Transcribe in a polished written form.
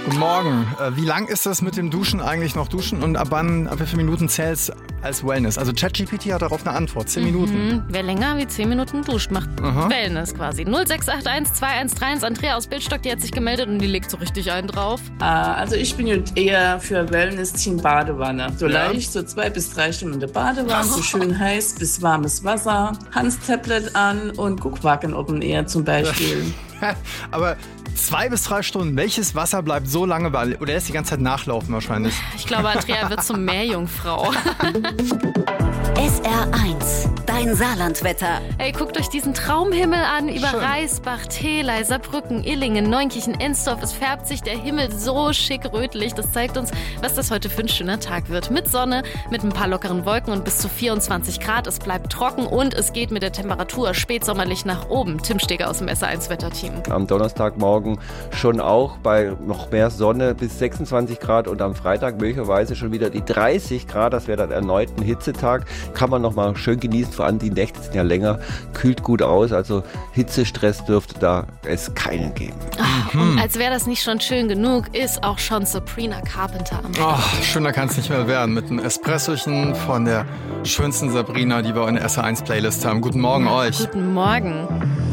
Guten Morgen. Wie lang ist das mit dem Duschen eigentlich noch duschen und ab wie viele Minuten zählt es als Wellness? Also ChatGPT hat darauf eine Antwort. 10 Minuten. Wer länger wie 10 Minuten duscht, macht Wellness quasi. 0681 2131. Andrea aus Bildstock, die hat sich gemeldet und die legt so richtig einen drauf. Also ich bin eher für Wellness-Team Badewanne. So leicht, so 2 bis 3 Stunden in der Badewanne, so schön heiß bis warmes Wasser, Hans-Tablet an und Guckwacken oben eher zum Beispiel. Aber 2 bis 3 Stunden, welches Wasser bleibt so lange bei? Oder lässt die ganze Zeit nachlaufen wahrscheinlich? Ich glaube, Andrea wird zum Meerjungfrau. SR1, dein Saarlandwetter. Ey, guckt euch diesen Traumhimmel an über Schön. Reisbach, Theley, Saarbrücken, Illingen, Neunkirchen, Ensdorf. Es färbt sich der Himmel so schick rötlich. Das zeigt uns, was das heute für ein schöner Tag wird. Mit Sonne, mit ein paar lockeren Wolken und bis zu 24 Grad. Es bleibt trocken und es geht mit der Temperatur spätsommerlich nach oben. Tim Steger aus dem SR1-Wetterteam. Am Donnerstagmorgen schon auch bei noch mehr Sonne bis 26 Grad und am Freitag möglicherweise schon wieder die 30 Grad. Das wäre dann erneut ein Hitzetag. Kann man noch mal schön genießen, vor allem die Nächte sind ja länger, kühlt gut aus, also Hitzestress dürfte da es keinen geben. Und als wäre das nicht schon schön genug, ist auch schon Sabrina Carpenter am Start. Schöner kann es nicht mehr werden. Mit einem Espressochen von der schönsten Sabrina, die wir in der SR1-Playlist haben. Guten Morgen euch. Guten Morgen.